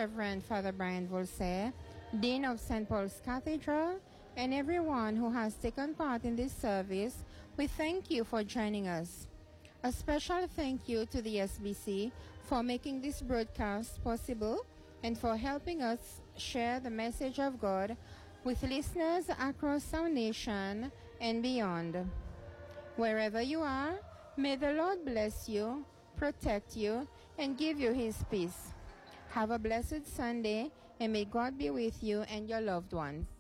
Reverend Father Brian Voltaire, Dean of St. Paul's Cathedral, and everyone who has taken part in this service, we thank you for joining us. A special thank you to the SBC for making this broadcast possible and for helping us share the message of God with listeners across our nation and beyond. Wherever you are, may the Lord bless you, protect you, and give you His peace. Have a blessed Sunday, and may God be with you and your loved ones.